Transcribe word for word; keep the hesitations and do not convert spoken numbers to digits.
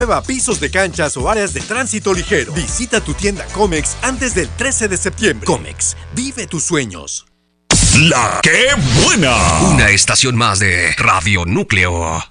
Nueva pisos de canchas o áreas de tránsito ligero. Visita tu tienda Comex antes del trece de septiembre. Comex, vive tus sueños. La que buena. Una estación más de Radio Núcleo.